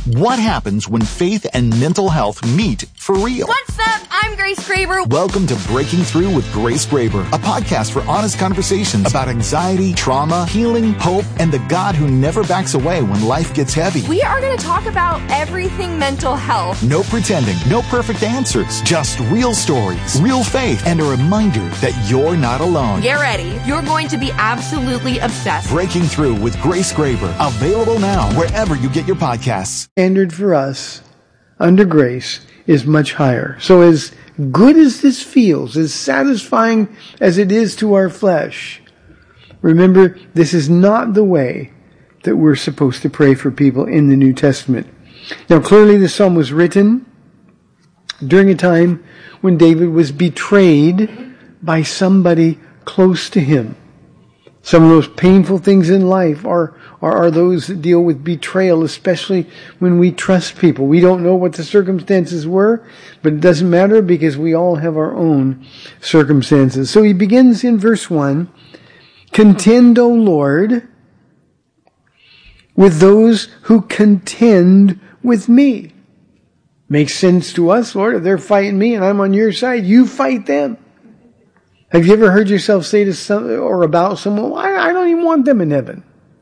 What happens when faith and mental health meet for real? What's up? I'm Grace Graber. Welcome to Breaking Through with Grace Graber, a podcast for honest conversations about anxiety, trauma, healing, hope, and the God who never backs away when life gets heavy. We are going to talk about everything mental health. No pretending, no perfect answers, just real stories, real faith, and a reminder that you're not alone. Get ready. You're going to be absolutely obsessed. Breaking Through with Grace Graber, available now wherever you get your podcasts. Standard for us under grace is much higher. So as good as this feels, as satisfying as it is to our flesh, remember, this is not the way that we're supposed to pray for people in the New Testament. Now, clearly the psalm was written during a time when David was betrayed by somebody close to him. Some of those painful things in life are those that deal with betrayal, especially when we trust people. We don't know what the circumstances were, but it doesn't matter because we all have our own circumstances. So he begins in verse 1, "Contend, O Lord, with those who contend with me." Makes sense to us, Lord. If they're fighting me and I'm on your side, you fight them. Have you ever heard yourself say to some or about someone, I don't even want them in heaven?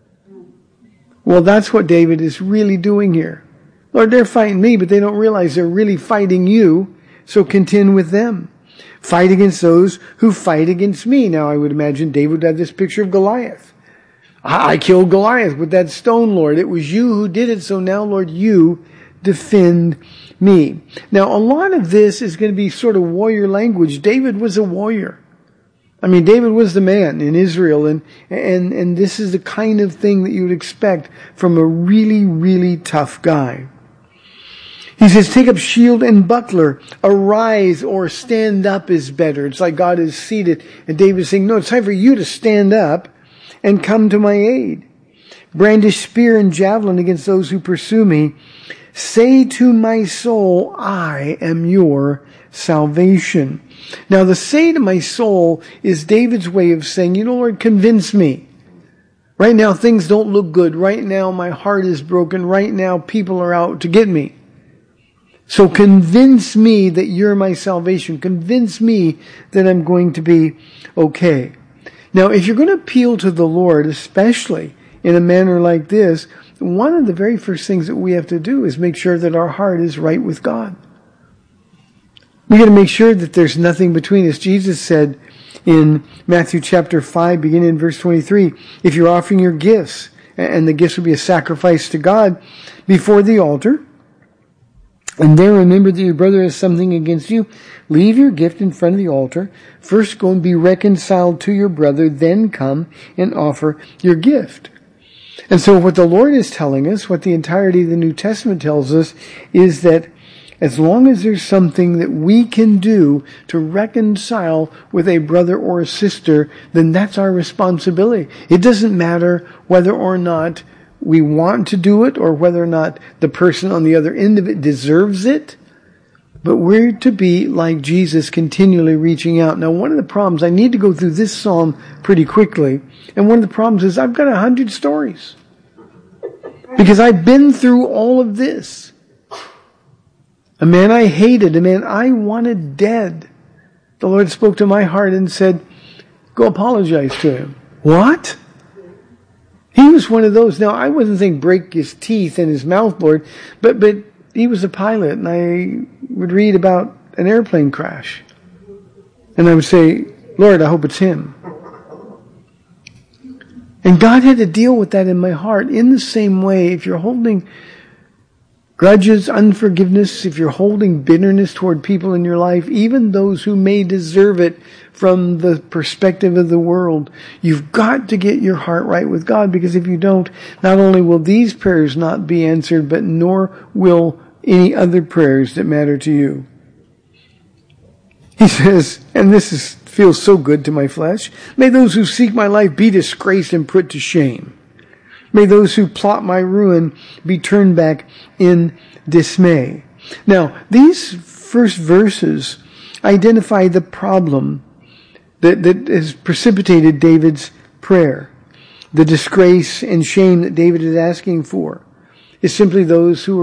Well, that's what David is really doing here. Lord, they're fighting me, but they don't realize they're really fighting you, so contend with them. Fight against those who fight against me. Now, I would imagine David would have this picture of Goliath. I killed Goliath with that stone, Lord. It was you who did it, so now, Lord, you defend me. Now, a lot of this is going to be sort of warrior language. David was a warrior. I mean, David was the man in Israel, and this is the kind of thing that you would expect from a really, really tough guy. He says, take up shield and buckler. Arise or stand up is better. It's like God is seated, and David is saying, no, it's time for you to stand up and come to my aid. Brandish spear and javelin against those who pursue me. Say to my soul, I am your salvation. Now, the say to my soul is David's way of saying, you know, Lord, convince me. Right now, things don't look good. Right now, my heart is broken. Right now, people are out to get me. So convince me that you're my salvation. Convince me that I'm going to be okay. Now, if you're going to appeal to the Lord, especially in a manner like this, one of the very first things that we have to do is make sure that our heart is right with God. We got to make sure that there's nothing between us. Jesus said in Matthew chapter 5, beginning in verse 23, if you're offering your gifts, and the gifts will be a sacrifice to God before the altar, and there remember that your brother has something against you, leave your gift in front of the altar. First go and be reconciled to your brother, then come and offer your gift. And so what the Lord is telling us, what the entirety of the New Testament tells us, is that as long as there's something that we can do to reconcile with a brother or a sister, then that's our responsibility. It doesn't matter whether or not we want to do it or whether or not the person on the other end of it deserves it. But we're to be like Jesus, continually reaching out. Now, one of the problems, I need to go through this psalm pretty quickly, and one of the problems is I've got 100 stories. Because I've been through all of this. A man I hated, a man I wanted dead. The Lord spoke to my heart and said, go apologize to him. What? He was one of those. Now, I wasn't saying break his teeth in his mouth, Lord, but he was a pilot, and I would read about an airplane crash. And I would say, Lord, I hope it's him. And God had to deal with that in my heart. In the same way, if you're holding grudges, unforgiveness, if you're holding bitterness toward people in your life, even those who may deserve it from the perspective of the world, you've got to get your heart right with God, because if you don't, not only will these prayers not be answered, but nor will any other prayers that matter to you. He says, and this feels so good to my flesh, may those who seek my life be disgraced and put to shame. May those who plot my ruin be turned back in dismay. Now, these first verses identify the problem that has precipitated David's prayer. The disgrace and shame that David is asking for is simply those who